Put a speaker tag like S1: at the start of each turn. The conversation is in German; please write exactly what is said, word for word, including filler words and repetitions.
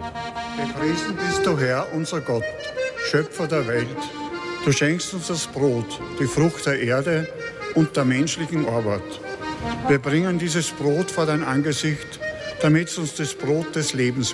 S1: Gepriesen bist du, Herr, unser Gott, Schöpfer der Welt. Du schenkst uns das Brot, die Frucht der Erde und der menschlichen Arbeit. Wir bringen dieses Brot vor dein Angesicht, damit es uns das Brot des Lebens